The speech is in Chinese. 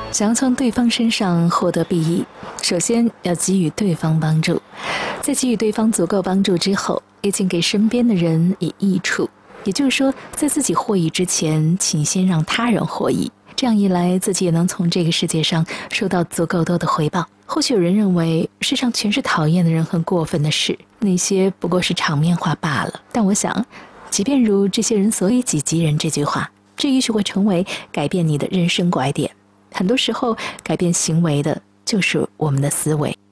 想要从对方身上获得裨益，首先要给予对方帮助，在给予对方足够帮助之后，也请给身边的人以益处。也就是说，在自己获益之前，请先让他人获益。这样一来，自己也能从这个世界上收到足够多的回报。或许有人认为世上全是讨厌的人和过分的事，那些不过是场面话罢了。但我想，即便如这些人所以己及人这句话，这也许会成为改变你的人生拐点。很多时候，改变行为的就是我们的思维。